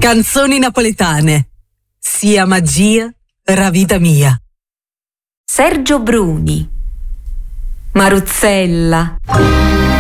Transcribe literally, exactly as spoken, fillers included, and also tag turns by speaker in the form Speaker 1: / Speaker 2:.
Speaker 1: Canzoni napoletane. Sia magia, ra vita mia.
Speaker 2: Sergio Bruni, Maruzzella.